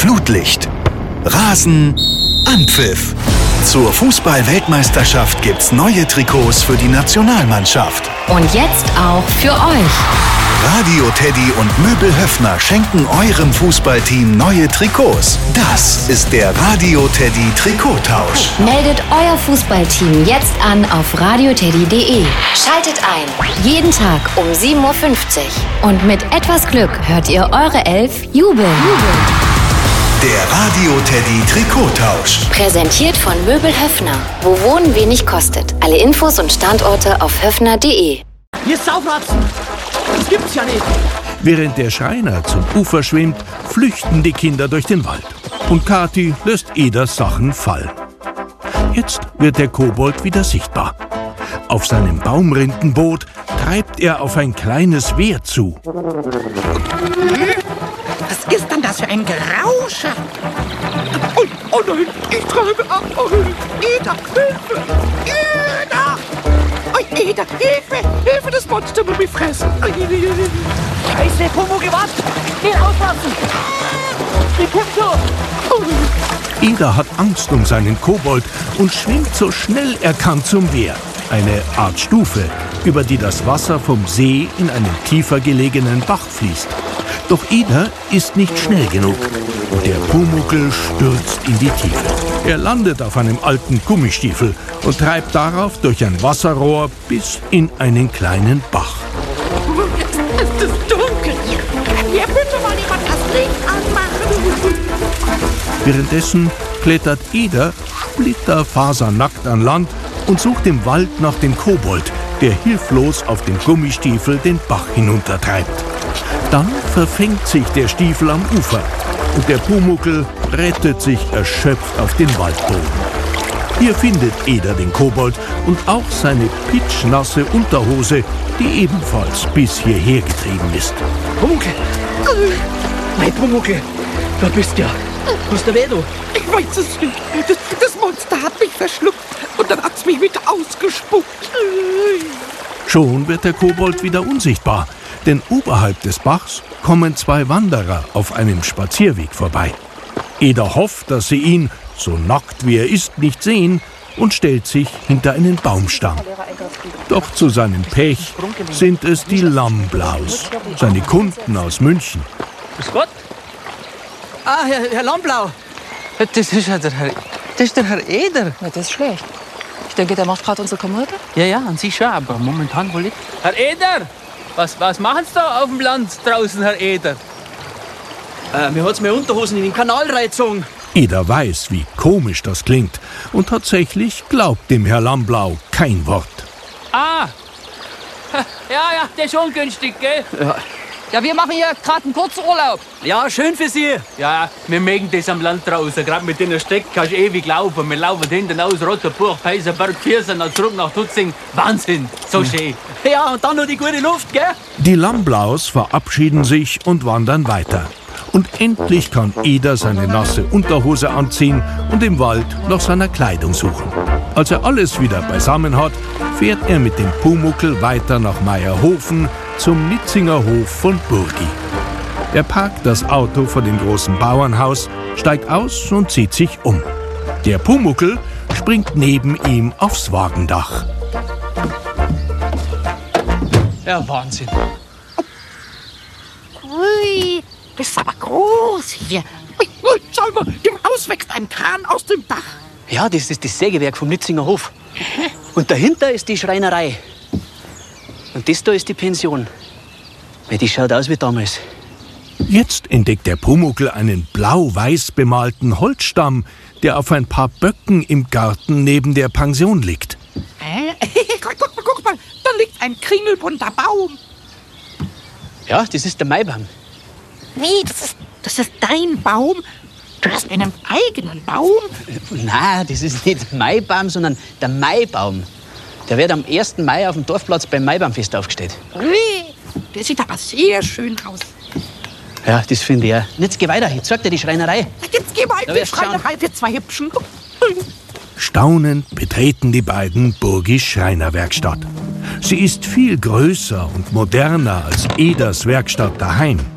Flutlicht, Rasen, Anpfiff. Zur Fußball-Weltmeisterschaft gibt's neue Trikots für die Nationalmannschaft. Und jetzt auch für euch. Radio Teddy und Möbel Höffner schenken eurem Fußballteam neue Trikots. Das ist der Radio Teddy Trikottausch. Meldet euer Fußballteam jetzt an auf radioteddy.de. Schaltet ein. Jeden Tag um 7.50 Uhr. Und mit etwas Glück hört ihr eure Elf jubeln. Der Radio Teddy Trikottausch. Präsentiert von Möbel Höffner. Wo Wohnen wenig kostet. Alle Infos und Standorte auf höffner.de. Hier ist Saufratzen. Das gibt's ja nicht. Während der Schreiner zum Ufer schwimmt, flüchten die Kinder durch den Wald. Und Kathi lässt Eders Sachen fallen. Jetzt wird der Kobold wieder sichtbar. Auf seinem Baumrindenboot treibt er auf ein kleines Wehr zu. Was ist denn das für ein Gerausche? Oh nein, ich treibe ab. Oh, Eda, Hilfe! Eda! Oh, Eda, Hilfe! Hilfe, das Monster will mich fressen. Scheiße, Pumuckl, was? Den auslassen! Die kommt so! Eda hat Angst um seinen Kobold und schwimmt so schnell er kann zum Wehr. Eine Art Stufe, über die das Wasser vom See in einen tiefer gelegenen Bach fließt. Doch Eda ist nicht schnell genug und der Pumuckl stürzt in die Tiefe. Er landet auf einem alten Gummistiefel und treibt darauf durch ein Wasserrohr bis in einen kleinen Bach. Es ist dunkel hier. Kann hier bitte mal jemand das Licht anmachen? Währenddessen klettert Eda splitterfasernackt an Land und sucht im Wald nach dem Kobold, der hilflos auf dem Gummistiefel den Bach hinuntertreibt. Dann verfängt sich der Stiefel am Ufer und der Pumuckl rettet sich erschöpft auf den Waldboden. Hier findet Eda den Kobold und auch seine pitschnasse Unterhose, die ebenfalls bis hierher getrieben ist. Pumuckl! Mein Pumuckl, da bist ja. Wo ist der Vedo? Ich weiß es nicht. Das Monster hat mich verschluckt und dann hat's mich wieder ausgespuckt. Schon wird der Kobold wieder unsichtbar, denn oberhalb des Bachs kommen zwei Wanderer auf einem Spazierweg vorbei. Eda hofft, dass sie ihn, so nackt wie er ist, nicht sehen und stellt sich hinter einen Baumstamm. Doch zu seinem Pech sind es die Lammblaus, seine Kunden aus München. Grüß Gott. Ah, Herr Lammblau. Das ist ja der Herr Eder. Na, das ist schlecht. Ich denke, der macht gerade unsere Kommode. Ja, an sich schon, aber momentan wohl nicht. Herr Eder, was machen Sie da auf dem Land draußen, Herr Eder? Mir hat's meine Unterhosen in den Kanal reingezogen. Eder weiß, wie komisch das klingt und tatsächlich glaubt dem Herr Lammblau kein Wort. Ah, ja, das ist ungünstig, gell? Ja, wir machen hier gerade einen Kurzurlaub. Ja, schön für Sie. Ja, wir mögen das am Land draußen. Gerade mit den Strecken kannst du ewig laufen. Wir laufen hinten aus Rotenburg, Peisenberg, Viersen, dann zurück nach Tutzing. Wahnsinn, so schön. Ja, und dann noch die gute Luft, gell? Die Lammblaus verabschieden sich und wandern weiter. Und endlich kann Eder seine nasse Unterhose anziehen und im Wald nach seiner Kleidung suchen. Als er alles wieder beisammen hat, fährt er mit dem Pumuckl weiter nach Meierhofen zum Nitzinger Hof von Burgi. Er parkt das Auto vor dem großen Bauernhaus, steigt aus und zieht sich um. Der Pumuckl springt neben ihm aufs Wagendach. Ja, Wahnsinn. Ui, das ist aber groß hier. Ui, schau mal, dem Haus wächst ein Kran aus dem Bach. Ja, das ist das Sägewerk vom Nitzinger Hof. Und dahinter ist die Schreinerei. Und das da ist die Pension. Weil die schaut aus wie damals. Jetzt entdeckt der Pumuckl einen blau-weiß bemalten Holzstamm, der auf ein paar Böcken im Garten neben der Pension liegt. Guck mal, da liegt ein kringelbunter Baum. Ja, das ist der Maibaum. Wie, das ist dein Baum? Du hast einen eigenen Baum? Nein, das ist nicht der Maibaum, sondern der Maibaum. Der wird am 1. Mai auf dem Dorfplatz beim Maibaumfest aufgestellt. Ui, der sieht aber sehr schön aus. Ja, das finde ich auch. Und jetzt geh weiter, ich zeig dir die Schreinerei. Jetzt geh mal in Da die wirst du Schreinerei für zwei Hübschen. Staunend betreten die beiden Burgis Schreinerwerkstatt. Sie ist viel größer und moderner als Eders Werkstatt daheim.